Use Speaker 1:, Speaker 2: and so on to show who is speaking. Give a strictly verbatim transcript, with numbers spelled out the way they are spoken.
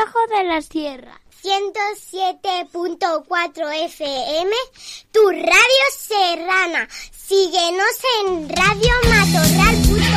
Speaker 1: Tajo de la Sierra.
Speaker 2: ciento siete punto cuatro F M, tu radio serrana. Síguenos en Radio Matorral.